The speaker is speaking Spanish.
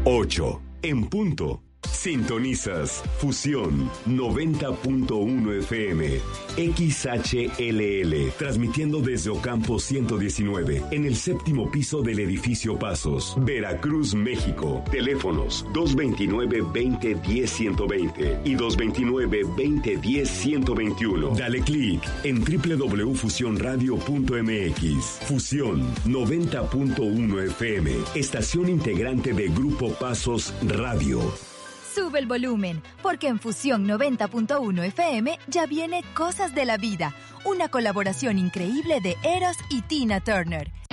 8 en punto. Sintonizas Fusión 90.1 FM, XHLL, transmitiendo desde Ocampo 119, en el séptimo piso del edificio Pasos, Veracruz, México. Teléfonos 229-2010-120 y 229-2010-121. Dale clic en www.fusionradio.mx. Fusión 90.1 FM, estación integrante de Grupo Pasos Radio. Sube el volumen, porque en Fusión 90.1 FM ya viene Cosas de la Vida, una colaboración increíble de Eros y Tina Turner.